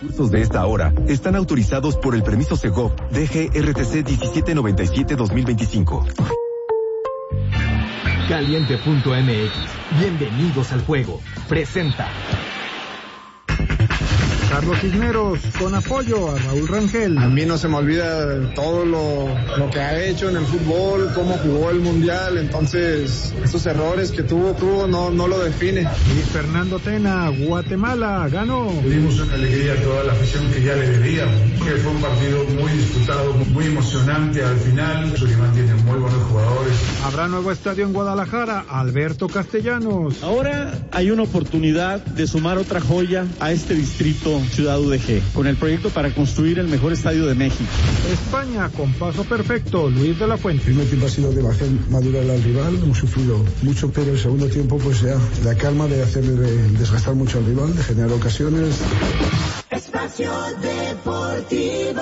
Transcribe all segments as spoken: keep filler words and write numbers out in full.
Cursos de esta hora están autorizados por el permiso Segov D G R T C diecisiete noventa y siete dos mil veinticinco. Caliente punto M X. Bienvenidos al juego. Presenta Carlos Cisneros, con apoyo a Raúl Rangel. A mí no se me olvida todo lo, lo que ha hecho en el fútbol, cómo jugó el Mundial, entonces esos errores que tuvo, tuvo no, no lo define. Y Fernando Tena, Guatemala, ganó. Dimos una alegría a toda la afición que ya le debíamos, que fue un partido muy disputado, muy emocionante al final. Surimán tiene muy buenos jugadores. Habrá nuevo estadio en Guadalajara, Alberto Castellanos. Ahora hay una oportunidad de sumar otra joya a este distrito Ciudad U D G, con el proyecto para construir el mejor estadio de México. España con paso perfecto, Luis de la Fuente. El primer tiempo ha sido de bajar madurar al rival, hemos sufrido mucho, pero el segundo tiempo pues ya la calma de hacerle de desgastar mucho al rival, de generar ocasiones. Espacio Deportivo.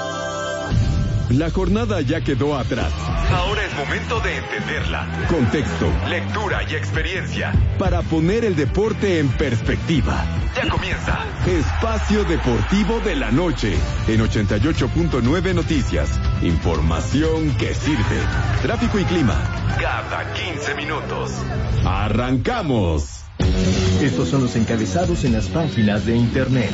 La jornada ya quedó atrás. Ahora es momento de entenderla. Contexto, lectura y experiencia para poner el deporte en perspectiva. Ya comienza Espacio Deportivo de la Noche en ochenta y ocho punto nueve Noticias. Información que sirve. Tráfico y clima cada quince minutos. ¡Arrancamos! Estos son los encabezados en las páginas de internet.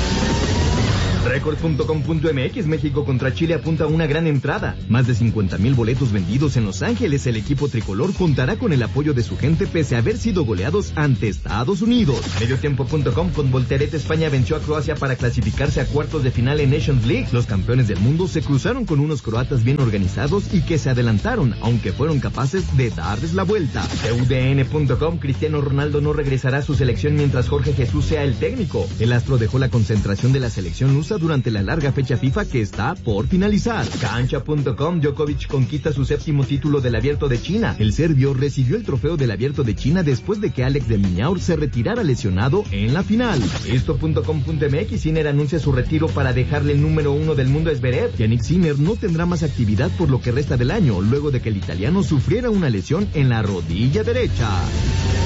Record punto com punto M X, México contra Chile apunta a una gran entrada. Más de cincuenta mil boletos vendidos en Los Ángeles. El equipo tricolor contará con el apoyo de su gente pese a haber sido goleados ante Estados Unidos. Mediotiempo punto com, con Voltereta España venció a Croacia para clasificarse a cuartos de final en Nations League. Los campeones del mundo se cruzaron con unos croatas bien organizados y que se adelantaron, aunque fueron capaces de darles la vuelta. T U D N punto com, Cristiano Ronaldo no regresará a su selección mientras Jorge Jesús sea el técnico. El astro dejó la concentración de la selección lusa durante la larga fecha FIFA que está por finalizar. Cancha punto com, Djokovic conquista su séptimo título del Abierto de China. El serbio recibió el trofeo del Abierto de China después de que Alex de Minaur se retirara lesionado en la final. Esto punto com punto M X, Sinner anuncia su retiro para dejarle el número uno del mundo a Zverev. Yannick Sinner no tendrá más actividad por lo que resta del año, luego de que el italiano sufriera una lesión en la rodilla derecha.